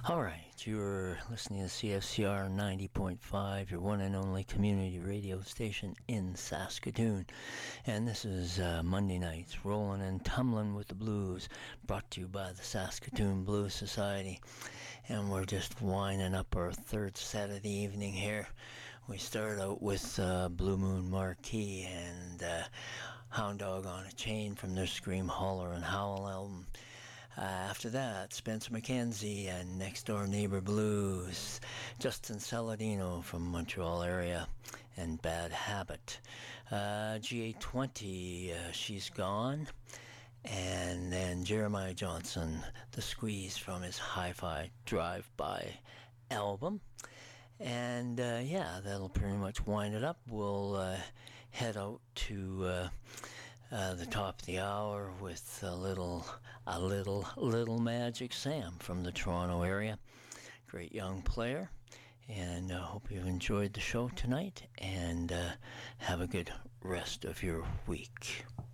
All right, you're listening to CFCR 90.5, your one and only community radio station in Saskatoon. And this is Monday nights, Rolling and Tumbling with the Blues, brought to you by the Saskatoon Blues Society. And we're just winding up our third set of the evening here. We start out with Blue Moon Marquee and Hound Dog on a Chain from their Scream, Holler, and Howl album. After that, Spencer McKenzie and Next Door Neighbor Blues, Justin Saladino from Montreal area, and Bad Habit. GA20, She's Gone, and then Jeremiah Johnson, The Squeeze from his Hi-Fi Drive-By album. And that'll pretty much wind it up. We'll head out to the top of the hour with a little Magic Sam from the Toronto area. Great young player, and I hope you've enjoyed the show tonight, and have a good rest of your week.